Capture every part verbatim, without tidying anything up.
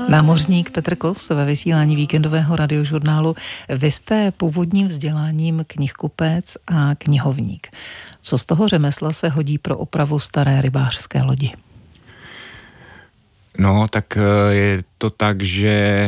Námořník Petr Kos ve vysílání víkendového radiožurnálu. Vy jste původním vzděláním knihkupec a knihovník. Co z toho řemesla se hodí pro opravu staré rybářské lodi? No, tak je to tak, že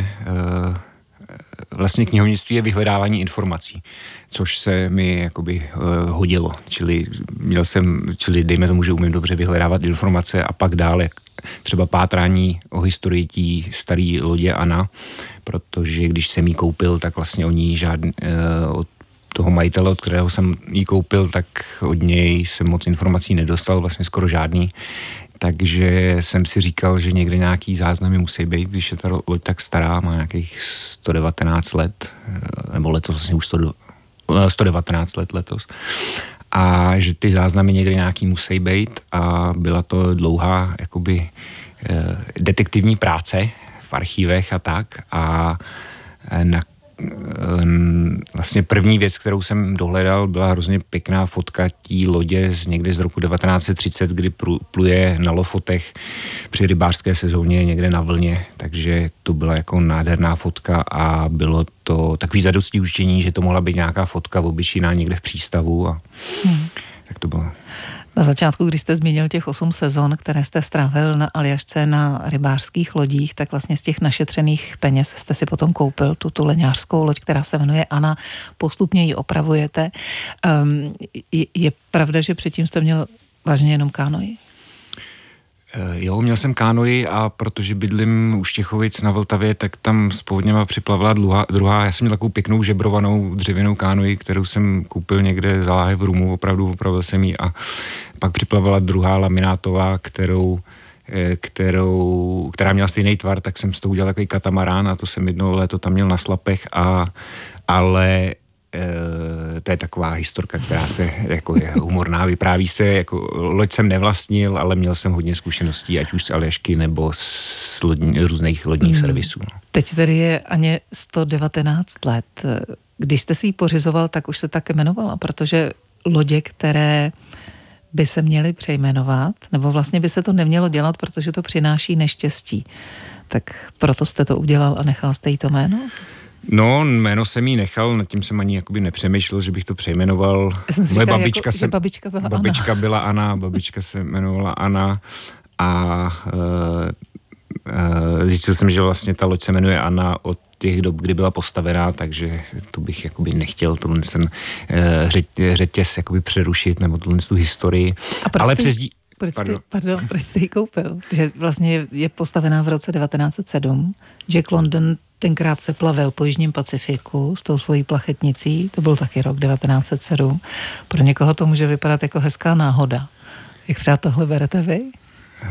vlastně knihovnictví je vyhledávání informací, což se mi jakoby hodilo. Čili měl jsem, čili dejme tomu, že umím dobře vyhledávat informace a pak dále třeba pátrání o historii tí starý lodě Anna, protože když jsem ji koupil, tak vlastně o ní žádný, od toho majitele, od kterého jsem ji koupil, tak od něj jsem moc informací nedostal, vlastně skoro žádný. Takže jsem si říkal, že někde nějaký záznamy musí být, když je ta loď tak stará, má nějakých sto devatenáct let, nebo letos vlastně už sto devatenáct let letos. A že ty záznamy někde nějaký musí být a byla to dlouhá jakoby eh, detektivní práce v archívech a tak a na vlastně první věc, kterou jsem dohledal, byla hrozně pěkná fotka tí lodě z někde z roku devatenáct set třicet, kdy pluje na Lofotech při rybářské sezóně někde na vlně, takže to byla jako nádherná fotka a bylo to takový zadosti učení, že to mohla být nějaká fotka obyčejná někde v přístavu a hmm. tak to bylo. Na začátku, když jste zmínil těch osm sezon, které jste strávil na Aljašce na rybářských lodích, tak vlastně z těch našetřených peněz jste si potom koupil tu, tu leňářskou loď, která se jmenuje Anna. Postupně ji opravujete. Um, je, je pravda, že předtím jste měl vážně jenom kánoi? Jo, měl jsem kánoi a protože bydlím u Štěchovic na Vltavě, tak tam s povodněma připlavila druhá, druhá. Já jsem měl takovou pěknou žebrovanou dřevěnou kánoi, kterou jsem koupil někde za láhev v Rumu, opravdu opravil jsem ji a pak připlavila druhá laminátová, kterou, kterou, která měla stejný tvar, tak jsem s tou udělal takový katamarán a to jsem jedno léto tam měl na slapech, a, ale e, to je taková historka, která se jako je humorná, vypráví se, jako loď jsem nevlastnil, ale měl jsem hodně zkušeností, ať už z Aljašky nebo z lodní, různých lodních hmm. servisů. No. Teď tady je Aně sto devatenáct let. Když jste si ji pořizoval, tak už se tak jmenovala, protože lodě, které by se měly přejmenovat, nebo vlastně by se to nemělo dělat, protože to přináší neštěstí. Tak proto jste to udělal a nechal jste jí to jméno? No, jméno jsem jí nechal, nad tím jsem ani jakoby nepřemýšlel, že bych to přejmenoval. Moje babička, jako, se, babička byla babička Anna. byla Anna, babička se jmenovala Anna a uh, uh, zjistil jsem, že vlastně ta loď se jmenuje Anna od těch dob, kdy byla postavená, takže to bych jakoby nechtěl tohle ten uh, řet, řetěz jakoby přerušit, nebo tohle tu historii. Ale jste, přes dí... Proč jste, pardon. pardon, proč jste ji koupil? Že vlastně je postavená v roce devatenáct set sedm. Jack London tenkrát se plavil po Jižním Pacifiku s tou svojí plachetnicí, to byl taky rok devatenáct set sedm. Pro někoho to může vypadat jako hezká náhoda. Jak třeba tohle berete vy? Uh,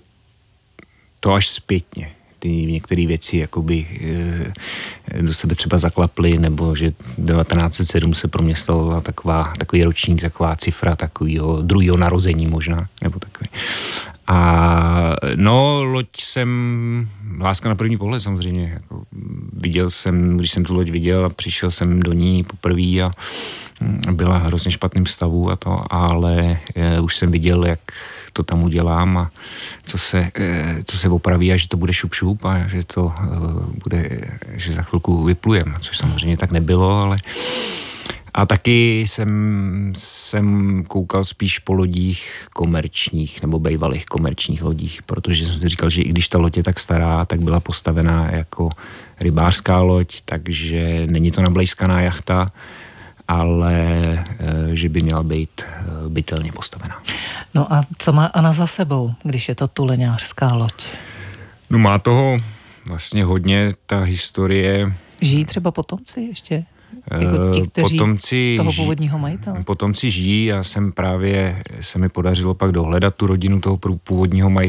to až zpětně. Ty některé věci jakoby e, do sebe třeba zaklaply, nebo že devatenáct set sedm se pro mě stala taková, takový ročník, taková cifra takového druhého narození možná, nebo takový. A no, loď jsem, láska na první pohled samozřejmě, jako, viděl jsem, když jsem tu loď viděl a přišel jsem do ní poprvé a byla v hrozně špatným stavu a to, ale e, už jsem viděl, jak to tam udělám a co se, e, co se opraví a že to bude šup šup a že to e, bude, že za chvilku vyplujem, což samozřejmě tak nebylo, ale a taky jsem, jsem koukal spíš po lodích komerčních nebo bývalých komerčních lodích, protože jsem si říkal, že i když ta loď je tak stará, tak byla postavená jako rybářská loď, takže není to nablejskaná jachta, ale že by měla být bytelně postavená. No a co má Anna za sebou, když je to tu leňářská loď? No má toho vlastně hodně, ta historie. Žijí třeba potomci ještě? Jako ti, kteří potomci, toho původního majitele? Potomci žijí, já jsem právě, se mi podařilo pak dohledat tu rodinu toho původního majitele.